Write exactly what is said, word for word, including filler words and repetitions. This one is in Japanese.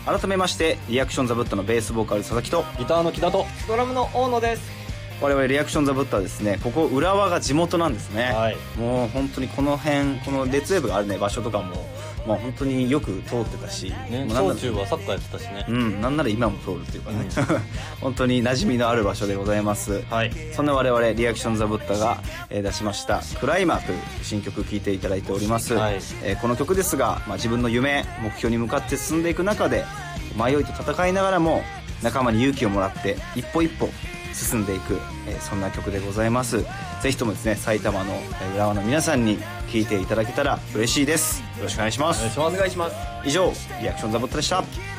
改めましてリアクションザブッタのベースボーカル佐々木とギターの木田とドラムの大野です。 我々リアクションザブッタはですね、ここ浦和が地元なんですね、 はい、 もう本当にこの辺、このレッツウェーブがあるね場所とかも、まあ、本当によく通ってたし、 ね、小中はサッカーやってたしね、 うん、なんなら今も通るっていうかね、うん、本当に馴染みのある場所でございます、はい、そんな我々リアクションザブッタが、えー、出しましたクライマーという新曲聴いていただいております、はい、えー、この曲ですが、まあ、自分の夢目標に向かって進んでいく中で迷いと戦いながらも仲間に勇気をもらって一歩一歩進んでいく、えー、そんな曲でございます。ぜひともですね、埼玉の浦和の皆さんに聴いていただけたら嬉しいです。よろしくお願いします。 お願いします。 以上リアクションザボットでした。